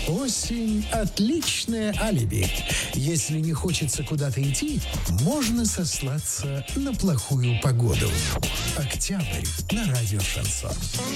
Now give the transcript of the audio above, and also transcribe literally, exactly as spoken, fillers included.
Осень – отличное алиби. Если не хочется куда-то идти, можно сослаться на плохую погоду. Октябрь на радио «Шансон».